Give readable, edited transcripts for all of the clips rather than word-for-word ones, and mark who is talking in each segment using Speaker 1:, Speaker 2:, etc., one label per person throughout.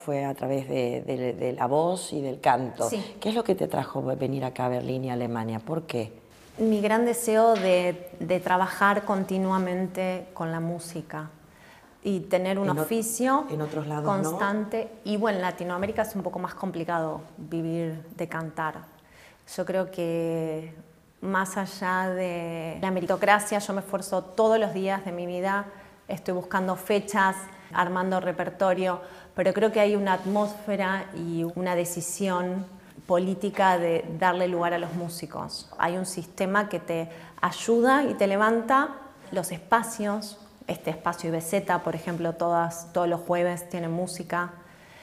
Speaker 1: Fue a través de la voz y del canto.
Speaker 2: Sí.
Speaker 1: ¿Qué es lo que te trajo venir acá a Berlín y a Alemania? ¿Por qué?
Speaker 2: Mi gran deseo de trabajar continuamente con la música y tener un oficio
Speaker 1: en otros lados,
Speaker 2: constante.
Speaker 1: ¿no?
Speaker 2: Y bueno, en Latinoamérica es un poco más complicado vivir de cantar. Yo creo que más allá de la meritocracia, yo me esfuerzo todos los días de mi vida, estoy buscando fechas, armando repertorio, pero creo que hay una atmósfera y una decisión política de darle lugar a los músicos. Hay un sistema que te ayuda y te levanta los espacios. Este espacio IBZ, por ejemplo, todos los jueves tienen música.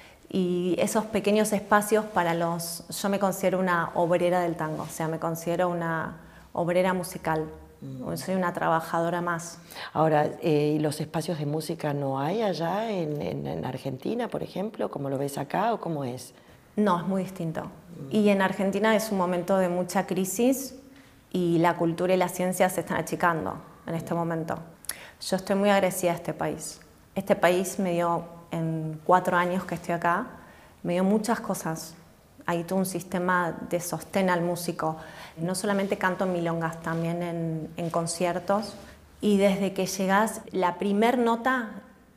Speaker 2: Y esos pequeños espacios para los... Yo me considero una obrera del tango, o sea, me considero una obrera musical. Soy una trabajadora más.
Speaker 1: Ahora, ¿y los espacios de música no hay allá en Argentina, por ejemplo? ¿Cómo lo ves acá o cómo es?
Speaker 2: No, es muy distinto. Y en Argentina es un momento de mucha crisis y la cultura y la ciencia se están achicando en este momento. Yo estoy muy agradecida a este país. Este país me dio, en 4 años que estoy acá, me dio muchas cosas. Hay todo un sistema de sostén al músico. No solamente canto en milongas, también en conciertos. Y desde que llegás, la primer nota,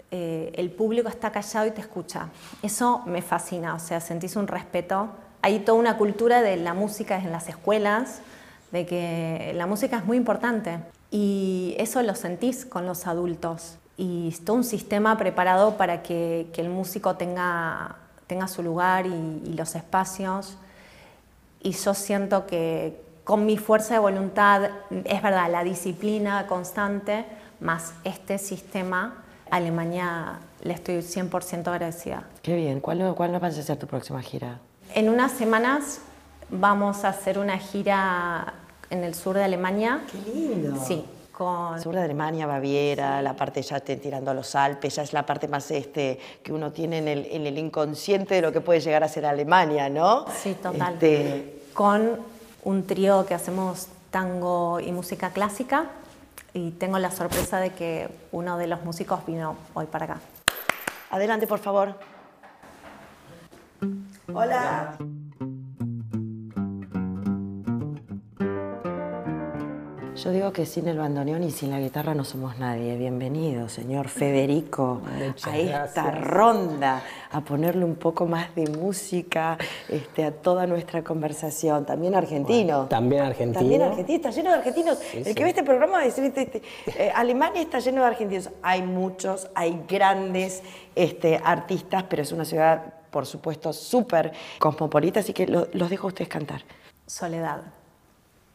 Speaker 2: el público está callado y te escucha. Eso me fascina, o sea, sentís un respeto. Hay toda una cultura de la música en las escuelas, de que la música es muy importante. Y eso lo sentís con los adultos. Y es todo un sistema preparado para que el músico tenga su lugar y los espacios. Y yo siento que con mi fuerza de voluntad, es verdad, la disciplina constante, más este sistema, a Alemania le estoy 100% agradecida.
Speaker 1: Qué bien. ¿Cuándo vas a hacer tu próxima gira?
Speaker 2: En unas semanas vamos a hacer una gira en el sur de Alemania.
Speaker 1: ¡Qué lindo!
Speaker 2: Sí.
Speaker 1: Sur de Alemania, Baviera, sí. La parte ya tirando a los Alpes, ya es la parte más que uno tiene en el inconsciente de lo que puede llegar a ser Alemania, ¿no?
Speaker 2: Sí, total. Con un trío que hacemos tango y música clásica, y tengo la sorpresa de que uno de los músicos vino hoy para acá.
Speaker 1: Adelante, por favor. Hola. Yo digo que sin el bandoneón y sin la guitarra no somos nadie. Bienvenido, señor Federico, a esta ronda, a ponerle un poco más de música a toda nuestra conversación. También argentino.
Speaker 3: Bueno, también argentino.
Speaker 1: También argentino, está lleno de argentinos.
Speaker 3: Sí,
Speaker 1: el que ve este programa va a decir, Alemania está lleno de argentinos. Hay muchos, hay grandes artistas, pero es una ciudad, por supuesto, súper cosmopolita, así que los dejo a ustedes cantar.
Speaker 2: Soledad.